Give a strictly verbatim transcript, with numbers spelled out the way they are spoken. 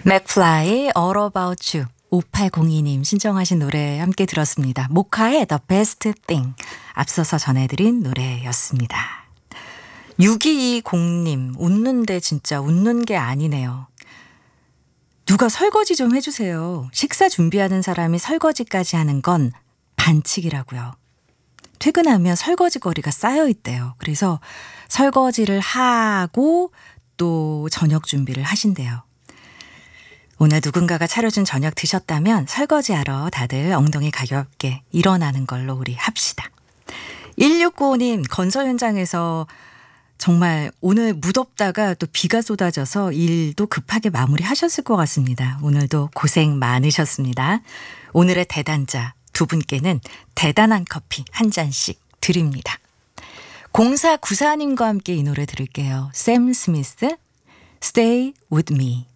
맥플라이 All About You 오팔공이 님 신청하신 노래 함께 들었습니다. 모카의 The Best Thing 앞서서 전해드린 노래였습니다. 육이이공 님 웃는데 진짜 웃는 게 아니네요. 누가 설거지 좀 해주세요. 식사 준비하는 사람이 설거지까지 하는 건 반칙이라고요. 퇴근하면 설거지 거리가 쌓여 있대요. 그래서 설거지를 하고 또 저녁 준비를 하신대요. 오늘 누군가가 차려준 저녁 드셨다면 설거지하러 다들 엉덩이 가볍게 일어나는 걸로 우리 합시다. 일육구오 님 건설 현장에서 정말 오늘 무덥다가 또 비가 쏟아져서 일도 급하게 마무리하셨을 것 같습니다. 오늘도 고생 많으셨습니다. 오늘의 대단자 두 분께는 대단한 커피 한 잔씩 드립니다. 공사구사 님과 함께 이 노래 들을게요. 샘 스미스, Stay With Me.